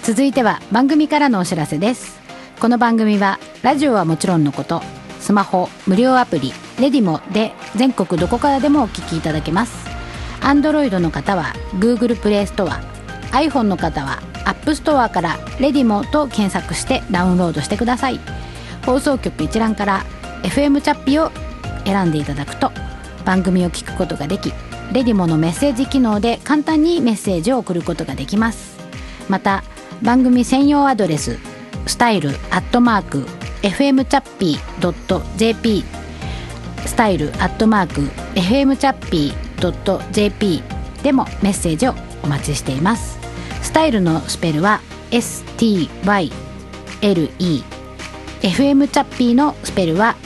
続いては番組からのお知らせです。この番組はラジオはもちろんのこと、スマホ無料アプリレディモで全国どこからでもお聞きいただけます。 Android の方は Google プレイストア、 iPhone の方は App ストアからレディモと検索してダウンロードしてください。放送局一覧から FM チャッピを選んでいただくと番組を聞くことができ、レディモのメッセージ機能で簡単にメッセージを送ることができます。また番組専用アドレスstyle@fmchappy.jp、 style@fmchappy.jp でもメッセージをお待ちしています。スタイルのスペルは STYLE、 FM チャッピーのスペルは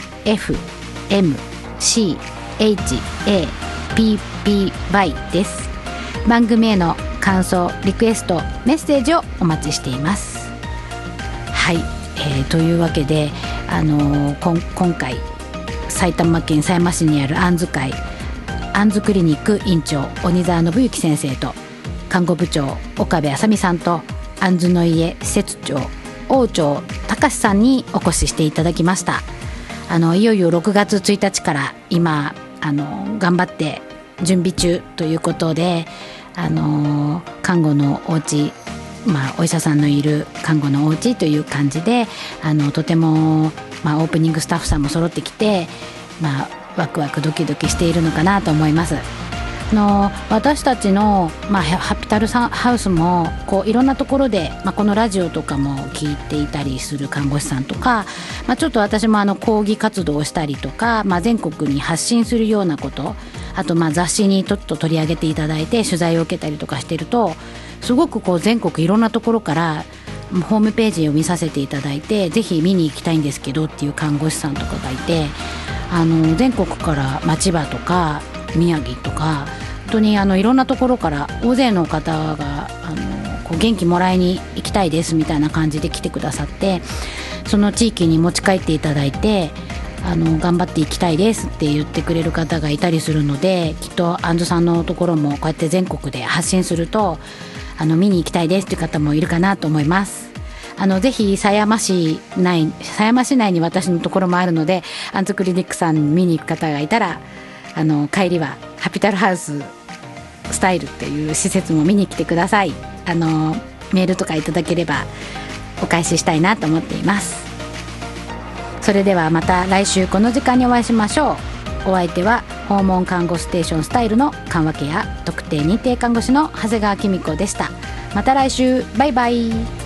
FMCHAPPY です。番組への感想、リクエスト、メッセージをお待ちしています。はい、というわけで、今回埼玉県狭山市にあるあんず会あんずクリニック院長鬼沢信之先生と看護部長岡部あさみさんとあんずの家施設長王長隆さんにお越ししていただきました。いよいよ6月1日から今頑張って準備中ということで、看護のお家、お医者さんのいる看護のお家という感じでとても、オープニングスタッフさんも揃ってきて、ワクワクドキドキしているのかなと思います。私たちの、ハピタルハウスもいろんなところで、このラジオとかも聞いていたりする看護師さんとか、ちょっと私も講義活動をしたりとか、全国に発信するようなこと、あと雑誌にちょっと取り上げていただいて取材を受けたりとかしてると、すごく全国いろんなところからホームページを見させていただいて、ぜひ見に行きたいんですけどっていう看護師さんとかがいて、全国から千葉とか宮城とか本当にいろんなところから大勢の方が元気もらいに行きたいですみたいな感じで来てくださって、その地域に持ち帰っていただいて頑張っていきたいですって言ってくれる方がいたりするので、きっとあんずさんのところもこうやって全国で発信すると見に行きたいですっていう方もいるかなと思います。ぜひ狭山市内に私のところもあるので、あんずクリニックさん見に行く方がいたら帰りはハピタルハウススタイルっていう施設も見に来てください。メールとかいただければお返ししたいなと思っています。それではまた来週この時間にお会いしましょう。お相手は訪問看護ステーションスタイルの緩和ケア特定認定看護師の長谷川紀美子でした。また来週、バイバイ。